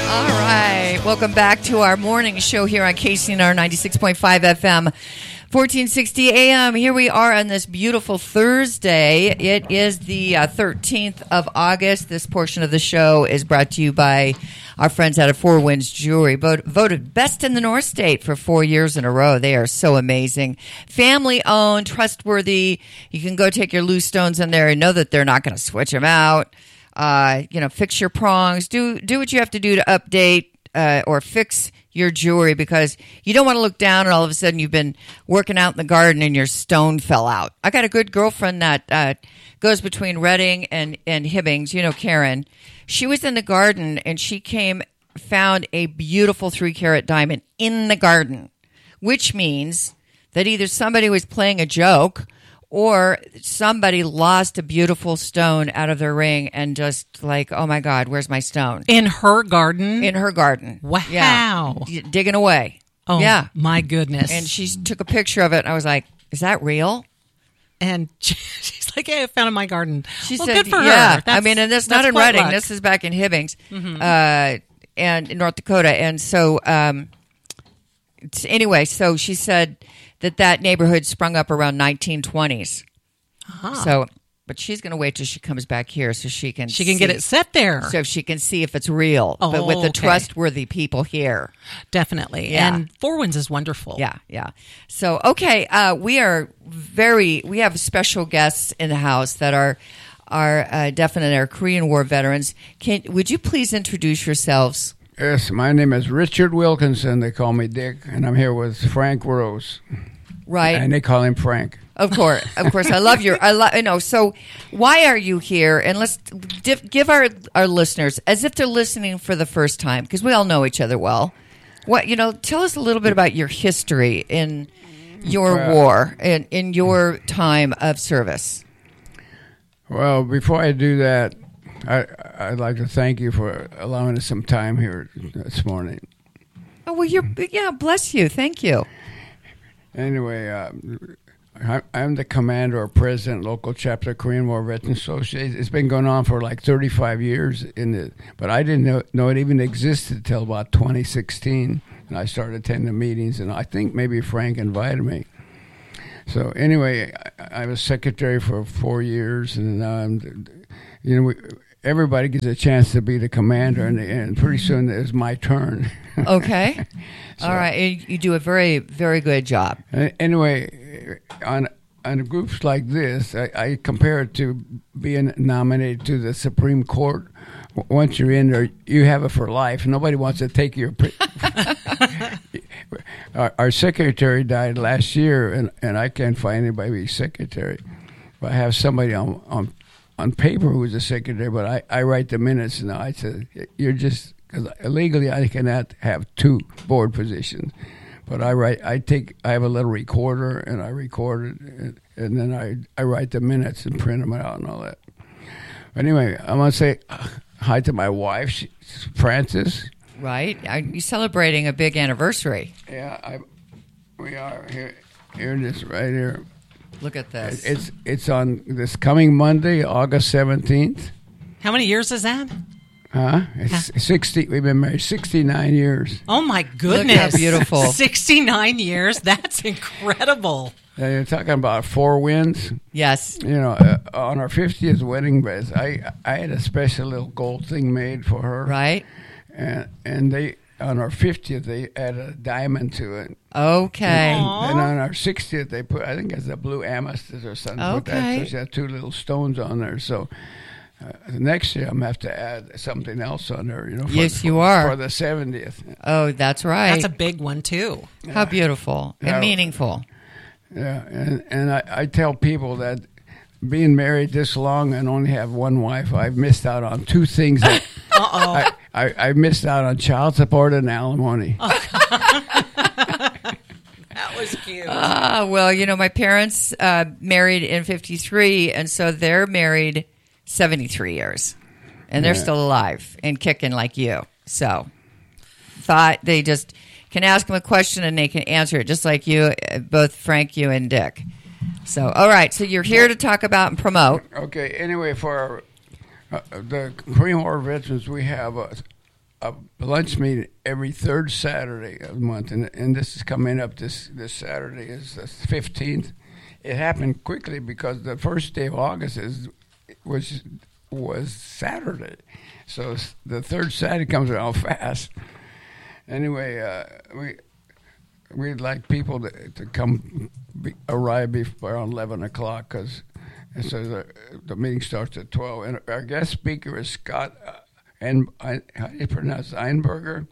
All right. Welcome back to our morning show here on KCNR 96.5 FM, 1460 AM. Here we are on this beautiful Thursday. It is the 13th of August. This portion of the show is brought to you by our friends out of Four Winds Jewelry, voted best in the North State for 4 years in a row. They are so amazing. Family owned, trustworthy. You can go take your loose stones in there and know that they're not going to switch them out. Fix your prongs. Do what you have to do to update or fix your jewelry, because you don't want to look down and all of a sudden you've been working out in the garden and your stone fell out. I got a good girlfriend that goes between Redding and Hibbings. You know, Karen. She was in the garden and she found a beautiful 3-carat diamond in the garden, which means that either somebody was playing a joke or somebody lost a beautiful stone out of their ring and just like, oh my God, where's my stone? In her garden? In her garden. Wow. Yeah. Digging away. Oh, yeah. My goodness. And she took a picture of it and I was like, is that real? And she's like, hey, I found it in my garden. She said, good for her. Yeah. And that's not in Redding. Luck. This is back in Hibbings and in North Dakota. And so, anyway, so she said that neighborhood sprung up around 1920s. Uh-huh. So, but she's going to wait till she comes back here so she can get it set there. So she can see if it's real. Oh, but with the okay. trustworthy people here. Definitely. Yeah. And Four Winds is wonderful. Yeah, yeah. So, okay, we have special guests in the house that are definite are Korean War veterans. Would you please introduce yourselves? Yes, my name is Richard Wilkinson. They call me Dick, and I'm here with Frank Rose. Right. And they call him Frank. Of course. So why are you here? And let's give our listeners, as if they're listening for the first time, because we all know each other well. Tell us a little bit about your history in your war and in your time of service. Well, before I do that, I'd like to thank you for allowing us some time here this morning. Oh, well, bless you. Thank you. Anyway, I'm the commander or president, local chapter of Korean War Veterans Association. It's been going on for like 35 years, but I didn't know it even existed until about 2016, and I started attending meetings, and I think maybe Frank invited me. So anyway, I was secretary for 4 years, and everybody gets a chance to be the commander, and pretty soon it's my turn. Okay. So, all right. You do a very, very good job. Anyway, on groups like this, I compare it to being nominated to the Supreme Court. Once you're in there, you have it for life. Nobody wants to take your... Our secretary died last year, and I can't find anybody to be secretary. But I have somebody on paper who's a secretary, but I write the minutes now. I said, you're just... Because legally I cannot have 2 board positions. But I have a little recorder, and I record it, and then I write the minutes and print them out and all that. Anyway, I'm going to say hi to my wife, Frances. Right. You're celebrating a big anniversary. Yeah, we are here. Here it is, right here. Look at this. It's on this coming Monday, August 17th. How many years is that? It's 60. We've been married 69 years. Oh my goodness! Look how beautiful. 69 years. That's incredible. You're talking about Four Winds. Yes. On our 50th wedding dress, I had a special little gold thing made for her. Right. And they on our 50th they added a diamond to it. Okay. And on our 60th they put, I think it's a blue amethyst or something. Okay. So she had 2 little stones on there. So. Next year, I'm going to have to add something else on there, Yes, you are. For the 70th. Oh, that's right. That's a big one, too. How beautiful and meaningful. Yeah, and I tell people that being married this long and only have one wife, I've missed out on 2 things. I missed out on child support and alimony. That was cute. Well, my parents married in 1953, and so they're married 73 years, and they're still alive and kicking like you. So thought they just can ask them a question and they can answer it just like you, both Frank, you, and Dick. So, all right. So you're here to talk about and promote. Okay. Anyway, for the Korean War veterans, we have a lunch meeting every third Saturday of the month, and this is coming up. This Saturday is the 15th. It happened quickly because the first day of August was Saturday, so the third Saturday comes around fast. Anyway, we'd like people to arrive before around 11 o'clock because the meeting starts at 12. And our guest speaker is Scott. And how do you pronounce Einberger,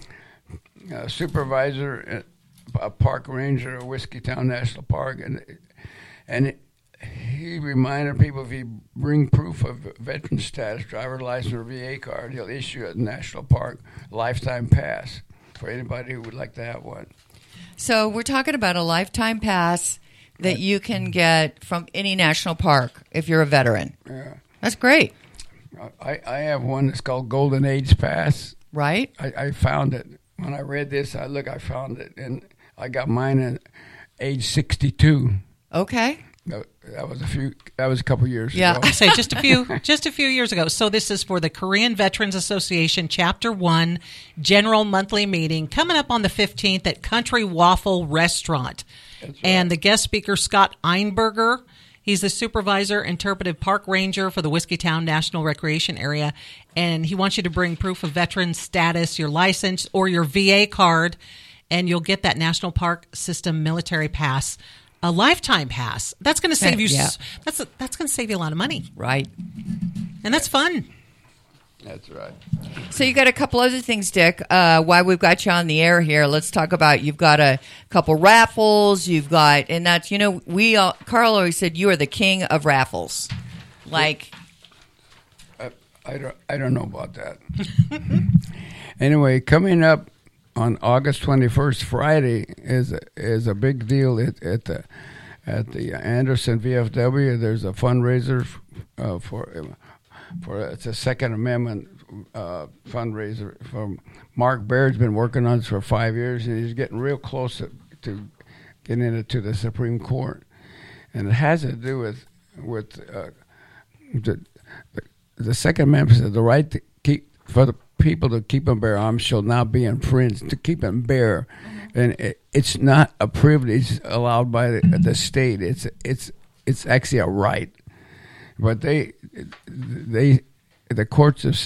supervisor, a park ranger at Whiskeytown National Park, and he reminded people if you bring proof of veteran status, driver license or VA card, he'll issue a national park lifetime pass for anybody who would like to have one. So we're talking about a lifetime pass that you can get from any national park if you're a veteran. Yeah, that's great. I have one that's called Golden Age Pass. Right. I found it. When I read this, I found it, and I got mine at age 62. Okay. That was a couple years ago. I say just a few years ago. So this is for the Korean Veterans Association Chapter 1 General Monthly Meeting coming up on the 15th at Country Waffle Restaurant. That's right. And the guest speaker, Scott Einberger, he's the supervisor, interpretive park ranger for the Whiskeytown National Recreation Area, and he wants you to bring proof of veteran status, your license, or your VA card, and you'll get that National Park System military pass, a lifetime pass. That's going to save you. Yeah. That's going to save you a lot of money, Right. and that's fun. That's right. So you got a couple other things, Dick. While we've got you on the air here, let's talk about, you've got a couple raffles. You've got, and that's, Carl always said you are the king of raffles. Like, I don't know about that. Anyway, coming up on August 21st, Friday is a big deal at the Anderson VFW. There's a fundraiser for it's a Second Amendment fundraiser. Mark Baird's been working on this for 5 years, and he's getting real close to getting into the Supreme Court, and it has to do with the Second Amendment says the right to keep for the people to keep and bear arms shall not be infringed. To keep and bear, and it's not a privilege allowed by the state. It's actually a right. But the courts have said